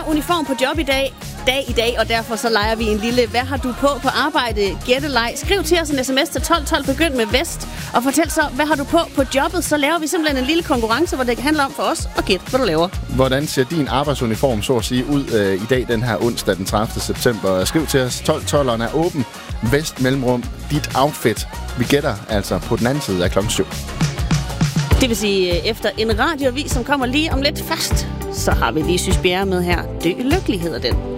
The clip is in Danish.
uniform på job i dag, og derfor så leger vi en lille hvad har du på arbejde gætteleg. Skriv til os en sms til 1212, begynd med vest, og fortæl så, hvad har du på jobbet, så laver vi simpelthen en lille konkurrence, hvor det handler om for os at gætte, hvad du laver. Hvordan ser din arbejdsuniform, så at sige, ud i dag, den her onsdag, den 30. september? Skriv til os, 1212'eren er åben, vest mellemrum, dit outfit. Vi gætter altså på den anden side af klokken 7. Det vil sige, efter en radioavis, som kommer lige om lidt fast, så har vi lige Sys Bjerre med her. Dø lykkelig hedder den.